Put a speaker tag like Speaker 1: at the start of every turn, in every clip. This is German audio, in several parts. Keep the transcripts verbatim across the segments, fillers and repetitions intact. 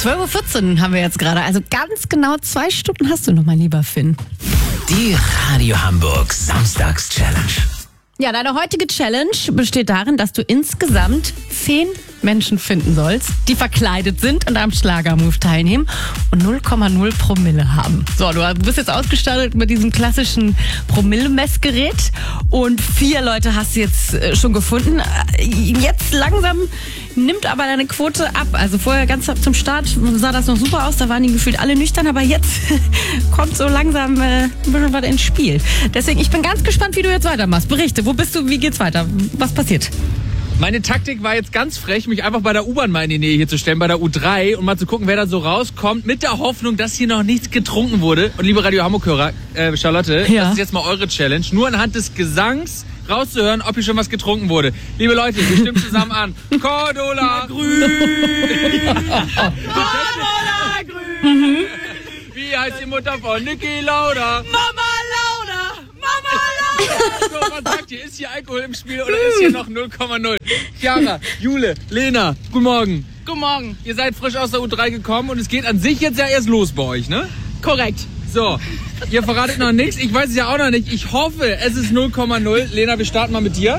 Speaker 1: zwölf Uhr vierzehn haben wir jetzt gerade. Also ganz genau zwei Stunden hast du noch, mein lieber Finn.
Speaker 2: Die Radio Hamburg Samstags-Challenge.
Speaker 1: Ja, deine heutige Challenge besteht darin, dass du insgesamt zehn Menschen finden sollst, die verkleidet sind und am Schlagermove teilnehmen und null Komma null Promille haben. So, du bist jetzt ausgestattet mit diesem klassischen Promille-Messgerät und vier Leute hast du jetzt äh, schon gefunden. Jetzt langsam nimmt aber deine Quote ab. Also vorher ganz zum Start sah das noch super aus, da waren die gefühlt alle nüchtern, aber jetzt kommt so langsam äh, ein bisschen was ins Spiel. Deswegen, ich bin ganz gespannt, wie du jetzt weitermachst. Berichte, wo bist du, wie geht's weiter? Was passiert?
Speaker 3: Meine Taktik war jetzt ganz frech, mich einfach bei der U-Bahn mal in die Nähe hier zu stellen, bei der U drei und mal zu gucken, wer da so rauskommt, mit der Hoffnung, dass hier noch nichts getrunken wurde. Und liebe Radio Hamburg-Hörer, äh, Charlotte,
Speaker 1: ja.
Speaker 3: Das ist jetzt mal eure Challenge, nur anhand des Gesangs rauszuhören, ob hier schon was getrunken wurde. Liebe Leute, wir stimmen zusammen an. Cordula Grün! Cordula Grün! Mhm. Wie heißt die Mutter von Niki Lauda?
Speaker 4: Mama Lauda! Mama Lauda!
Speaker 3: So, was sagt ihr? Ist hier Alkohol im Spiel oder ist hier noch null Komma null? Chiara, Jule, Lena, guten Morgen.
Speaker 4: Guten Morgen.
Speaker 3: Ihr seid frisch aus der U drei gekommen und es geht an sich jetzt ja erst los bei euch, ne?
Speaker 4: Korrekt.
Speaker 3: So, ihr verratet noch nichts. Ich weiß es ja auch noch nicht. Ich hoffe, es ist null Komma null. Lena, wir starten mal mit dir.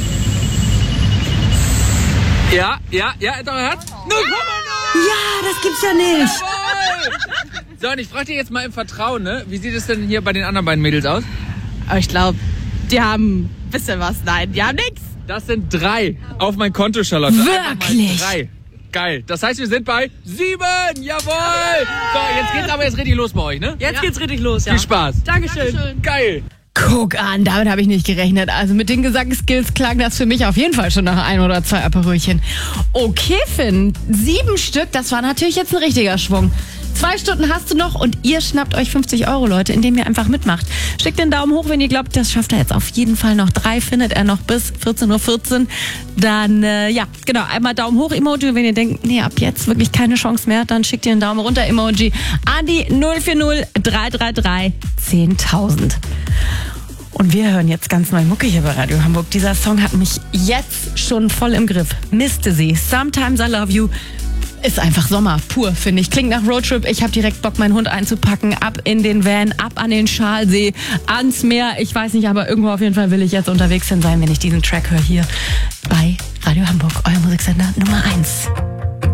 Speaker 3: Ja, ja, ja, ist euer Herz? null Komma null!
Speaker 1: Ja, das gibt's ja nicht.
Speaker 3: Jawohl! So, und ich frage dich jetzt mal im Vertrauen, ne? Wie sieht es denn hier bei den anderen beiden Mädels aus?
Speaker 4: Aber ich glaube, die haben ein bisschen was. Nein, die haben nichts.
Speaker 3: Das sind drei auf mein Konto, Charlotte.
Speaker 1: Wirklich?
Speaker 3: Drei. Geil. Das heißt, wir sind bei sieben. Jawohl. So, jetzt geht's aber jetzt richtig los bei euch, ne?
Speaker 4: Jetzt ja. geht's richtig los, ja.
Speaker 3: Viel Spaß.
Speaker 4: Dankeschön. Dankeschön.
Speaker 3: Geil.
Speaker 1: Guck an, damit habe ich nicht gerechnet. Also mit den Gesangsskills klang das für mich auf jeden Fall schon nach ein oder zwei Aperölchen. Okay, Finn, sieben Stück, das war natürlich jetzt ein richtiger Schwung. Zwei Stunden hast du noch und ihr schnappt euch fünfzig Euro, Leute, indem ihr einfach mitmacht. Schickt den Daumen hoch, wenn ihr glaubt, das schafft er jetzt auf jeden Fall noch. Drei findet er noch bis vierzehn Uhr vierzehn. Dann, äh, ja, genau, einmal Daumen hoch Emoji. Wenn ihr denkt, nee, ab jetzt wirklich keine Chance mehr, dann schickt ihr einen Daumen runter Emoji an die null vier null drei drei drei zehntausend. Und wir hören jetzt ganz neue Mucke hier bei Radio Hamburg. Dieser Song hat mich jetzt schon voll im Griff. Misste sie. Sometimes I Love You. Ist einfach Sommer, pur, finde ich. Klingt nach Roadtrip. Ich habe direkt Bock, meinen Hund einzupacken. Ab in den Van, ab an den Schalsee, ans Meer. Ich weiß nicht, aber irgendwo auf jeden Fall will ich jetzt unterwegs sein, wenn ich diesen Track höre hier bei Radio Hamburg, euer Musiksender Nummer eins.